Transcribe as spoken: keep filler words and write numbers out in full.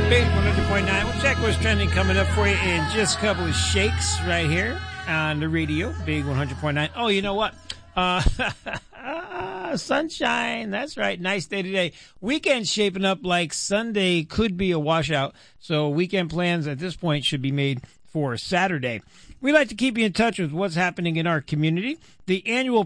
Big one hundred point nine. We'll check what's trending coming up for you in just a couple of shakes right here on the radio. Big one hundred point nine. Oh, you know what? Uh, sunshine. That's right. Nice day today. Weekend shaping up like Sunday could be a washout. So weekend plans at this point should be made for Saturday. We like to keep you in touch with what's happening in our community. The annual